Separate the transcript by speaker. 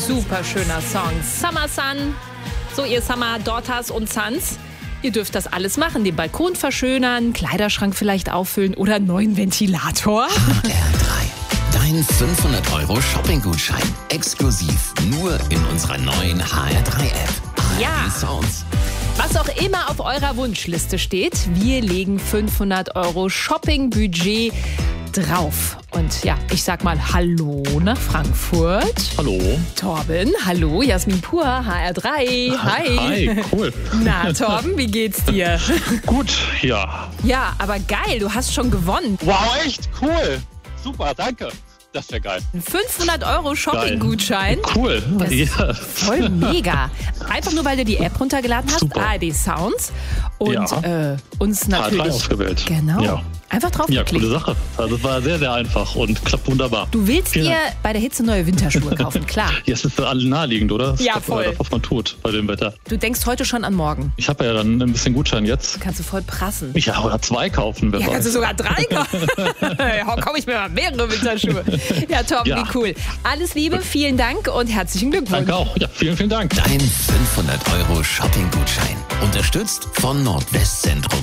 Speaker 1: super schöner Song. Summer Sun. So, ihr Summer Daughters und Sons. Ihr dürft das alles machen. Den Balkon verschönern, Kleiderschrank vielleicht auffüllen oder einen neuen Ventilator.
Speaker 2: HR3. Dein 500 € Shopping-Gutschein. Exklusiv nur in unserer neuen HR3-App.
Speaker 1: Ja.
Speaker 2: Sounds.
Speaker 1: Was auch immer auf eurer Wunschliste steht, wir legen 500 € Shopping-Budget drauf. Und ja, ich sag mal Hallo nach Frankfurt.
Speaker 3: Hallo.
Speaker 1: Torben, hallo, Jasmin Pur, HR3. Hi.
Speaker 3: Hi, cool.
Speaker 1: Na, Torben, wie geht's dir?
Speaker 3: Gut, ja.
Speaker 1: Ja, aber geil, du hast schon gewonnen.
Speaker 3: Wow, echt cool. Super, danke. Das wäre geil.
Speaker 1: Ein 500 € Shopping-Gutschein.
Speaker 3: Cool.
Speaker 1: Das ist
Speaker 3: Ja.
Speaker 1: voll mega. Einfach nur, weil du die App runtergeladen hast,
Speaker 3: Super.
Speaker 1: ARD Sounds. Und
Speaker 3: Ja.
Speaker 1: uns natürlich...
Speaker 3: HR3 ausgewählt.
Speaker 1: Genau.
Speaker 3: Ja.
Speaker 1: Einfach
Speaker 3: Ja,
Speaker 1: draufgeklickt.
Speaker 3: coole Sache. Also, das war sehr, sehr einfach und klappt wunderbar.
Speaker 1: Du willst
Speaker 3: Vielen
Speaker 1: dir
Speaker 3: Dank.
Speaker 1: bei der Hitze neue Winterschuhe kaufen, klar.
Speaker 3: Ja, es ist alle naheliegend, oder? Das
Speaker 1: Ja,
Speaker 3: ist
Speaker 1: voll.
Speaker 3: Das, was man tut bei dem Wetter.
Speaker 1: Du denkst heute schon an morgen.
Speaker 3: Ich habe ja dann ein bisschen Gutschein jetzt.
Speaker 1: Kannst du voll prassen.
Speaker 3: Ja, oder 2 kaufen, wer
Speaker 1: Ja, kannst du
Speaker 3: weiß.
Speaker 1: sogar 3 kaufen. Ja, komm ich mir mal mehrere Winterschuhe. Ja, Torben,
Speaker 3: Ja.
Speaker 1: wie cool. Alles Liebe, vielen Dank und herzlichen Glückwunsch.
Speaker 3: Danke auch. Ja, vielen, vielen Dank.
Speaker 2: Dein 500 € Shopping-Gutschein. Unterstützt von Nordwestzentrum